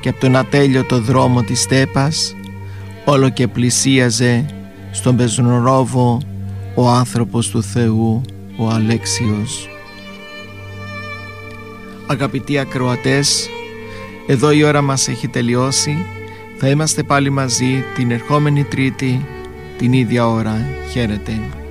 και από τον ατέλειωτο δρόμο της στέπας όλο και πλησίαζε στον πεζονορόβο ο άνθρωπος του Θεού, ο Αλέξιος. Αγαπητοί ακροατές, εδώ η ώρα μας έχει τελειώσει. Θα είμαστε πάλι μαζί την ερχόμενη Τρίτη την ίδια ώρα. Χαίρετε.